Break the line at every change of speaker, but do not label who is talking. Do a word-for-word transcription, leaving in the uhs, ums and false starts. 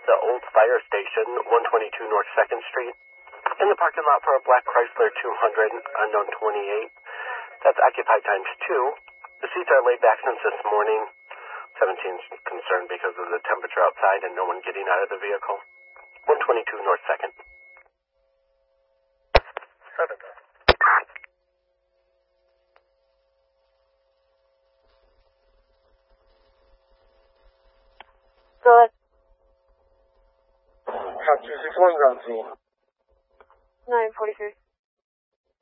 the old fire station, one twenty-two North second Street. In the parking lot for a black Chrysler two hundred, unknown twenty-eight. That's occupied times two. The seats are laid back since this morning. seventeen's concerned because of the temperature outside and no one getting out of the vehicle. one twenty-two North second.
Senator.
Good.
Hot two six one, ground team.
nine forty-three.